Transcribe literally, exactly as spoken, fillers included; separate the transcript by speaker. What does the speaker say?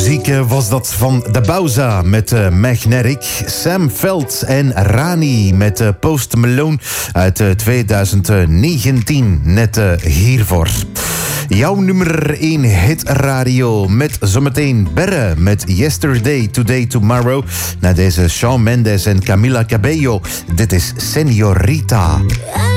Speaker 1: Muziek was dat van De Bauza met uh, Magnetic. Sam Veld en Rani met uh, Post Malone uit uh, twintig negentien. Net uh, hiervoor. Jouw nummer één hitradio met zometeen Berre met Yesterday, Today, Tomorrow. Na deze Shawn Mendes en Camila Cabello. Dit is Señorita.